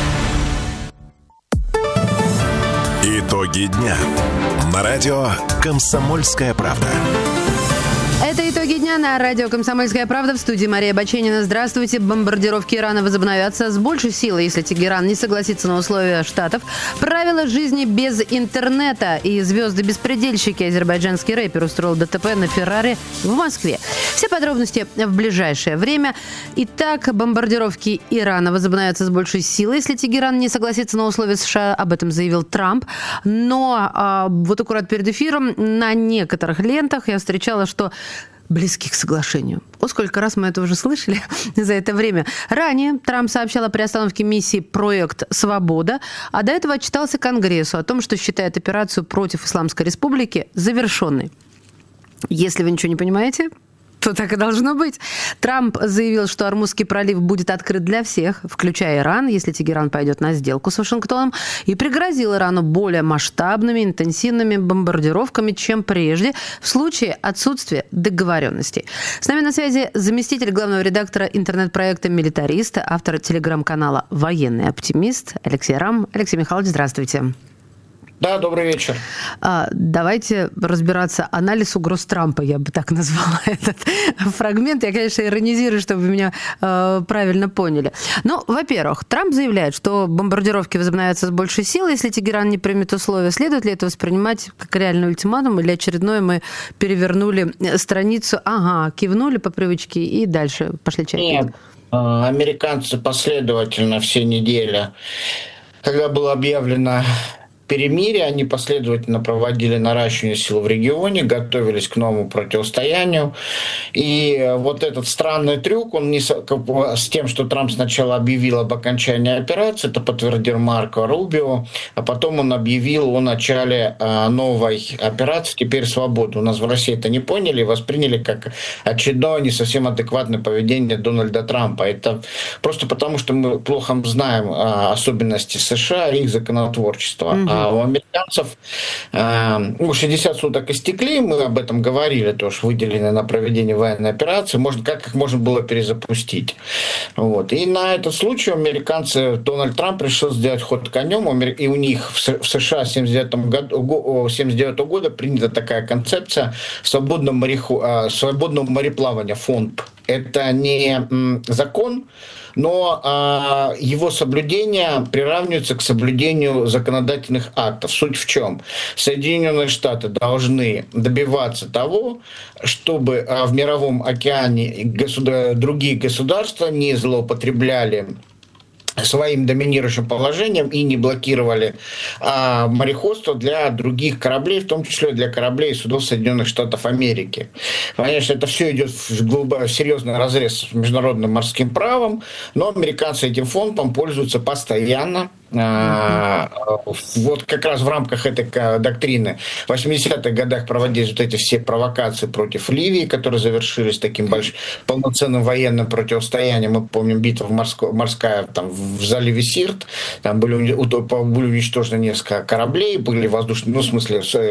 Итоги дня. На радио «Комсомольская правда». Это итоги дня на радио «Комсомольская правда». В студии Мария Баченина. Здравствуйте. Бомбардировки Ирана возобновятся с большей силой, если Тегеран не согласится на условия Штатов. Правила жизни без интернета и звезды-беспредельщики. Азербайджанский рэпер устроил ДТП на Феррари в Москве. Все подробности в ближайшее время. Итак, бомбардировки Ирана возобновятся с большей силой, если Тегеран не согласится на условия США. Об этом заявил Трамп. Но а, вот аккурат перед эфиром на некоторых лентах я встречала, что близки к соглашению. О, сколько раз мы это уже слышали за это время. Ранее Трамп сообщал о приостановке миссии «Проект Свобода», а до этого отчитался Конгрессу о том, что считает операцию против Исламской Республики завершенной. Если вы ничего не понимаете, то так и должно быть. Трамп заявил, что Ормузский пролив будет открыт для всех, включая Иран, если Тегеран пойдет на сделку с Вашингтоном, и пригрозил Ирану более масштабными, интенсивными бомбардировками, чем прежде, в случае отсутствия договоренностей. С нами на связи заместитель главного редактора интернет-проекта «Милитарист», автор телеграм-канала «Военный оптимист» Алексей Рам. Алексей Михайлович, здравствуйте. Да, добрый вечер. А, давайте разбираться. Анализ угроз Трампа, я бы так назвала этот фрагмент. Я, конечно, иронизирую, чтобы вы меня э, правильно поняли. Ну, во-первых, Трамп заявляет, что бомбардировки возобновятся с большей силой, если Тегеран не примет условия. Следует ли это воспринимать как реальный ультиматум, или очередное мы перевернули страницу, ага, кивнули по привычке и дальше пошли чайки? Нет, американцы последовательно все недели, когда было объявлено перемирие, они последовательно проводили наращивание сил в регионе, готовились к новому противостоянию. И вот этот странный трюк, он не с, с тем, что Трамп сначала объявил об окончании операции, это подтвердил Марко Рубио, а потом он объявил о начале а, новой операции «Теперь свобода». У нас в России это не поняли и восприняли как очередное не совсем адекватное поведение Дональда Трампа. Это просто потому, что мы плохо знаем а, особенности США и их законотворчества. Mm-hmm. А у американцев ну, шестьдесят суток истекли, мы об этом говорили, тоже выделены на проведение военной операции, можно, как их можно было перезапустить. Вот. И на этот случай американцы, Дональд Трамп решил сделать ход конем, и у них в США с семьдесят девятого года, семьдесят девятого года принята такая концепция свободного, мореху, свободного мореплавания, фонд. Это не закон, но а, его соблюдение приравнивается к соблюдению законодательных актов. Суть в чем? Соединенные Штаты должны добиваться того, чтобы а, в Мировом океане государ... другие государства не злоупотребляли своим доминирующим положением и не блокировали а, мореходство для других кораблей, в том числе для кораблей и судов Соединенных Штатов Америки. Конечно, это все идет в глубоко серьезный разрез с международным морским правом, но американцы этим фондом пользуются постоянно. А, вот как раз в рамках этой доктрины в восьмидесятых годах проводились вот эти все провокации против Ливии, которые завершились таким большим полноценным военным противостоянием. Мы помним битву морская, морская там, в заливе Сирт, там были, были уничтожены несколько кораблей, были воздушные, ну, в смысле,